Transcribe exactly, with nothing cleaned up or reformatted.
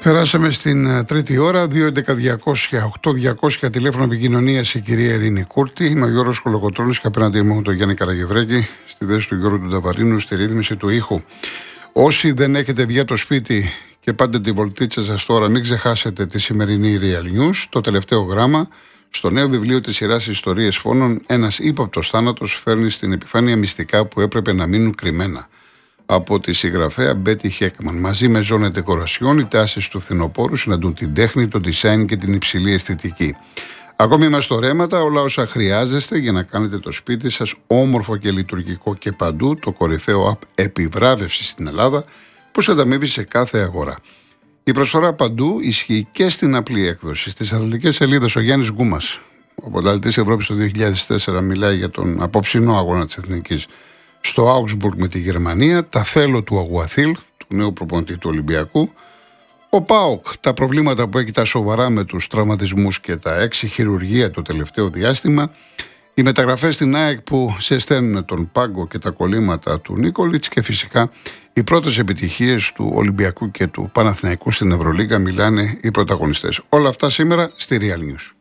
Περάσαμε στην τρίτη ώρα, δύο έντεκα διακόσια οκτώ διακόσια τηλέφωνο επικοινωνίας η κυρία Ειρήνη Κούρτη. Είμαι ο Γιώργος Κολοκοτρώνης και απέναντι μου τον Γιάννη Καραγευρέκη στη θέση του Γιώργου του Νταβαρίνου στη ρύθμιση του ήχου. Όσοι δεν έχετε βγει από το σπίτι και πάτε τη βολτίτσα σας τώρα, μην ξεχάσετε τη σημερινή Real News, το τελευταίο γράμμα. Στο νέο βιβλίο της σειράς Ιστορίες Φόνων, ένας ύποπτος θάνατος φέρνει στην επιφάνεια μυστικά που έπρεπε να μείνουν κρυμμένα. Από τη συγγραφέα Μπέτι Χέκμαν. Μαζί με ζώνε ντεκορασιών, οι τάσεις του φθινοπόρου συναντούν την τέχνη, το design και την υψηλή αισθητική. Ακόμη είμαστε στο ρέματα, όλα όσα χρειάζεστε για να κάνετε το σπίτι σας όμορφο και λειτουργικό και παντού, το κορυφαίο app επιβράβευσης στην Ελλάδα που ανταμείβει σε κάθε αγορά. Η προσφορά παντού ισχύει και στην απλή έκδοση. Στις αθλητικές σελίδες ο Γιάννης Γκούμας, ο πρωταθλητής Ευρώπης το δύο χιλιάδες τέσσερα, μιλάει για τον απόψινό αγώνα της Εθνικής στο Augsburg με τη Γερμανία, τα θέλω του Αγουαθίλ, του νέου προπονητή του Ολυμπιακού. Ο ΠΑΟΚ, τα προβλήματα που έχει τα σοβαρά με τους τραυματισμούς και τα έξι χειρουργία το τελευταίο διάστημα. Οι μεταγραφές στην ΑΕΚ που σε στέλνουν τον πάγκο και τα κολλήματα του Νίκολιτς και φυσικά οι πρώτες επιτυχίες του Ολυμπιακού και του Παναθηναϊκού στην Ευρωλίγκα, μιλάνε οι πρωταγωνιστές. Όλα αυτά σήμερα στη Real News.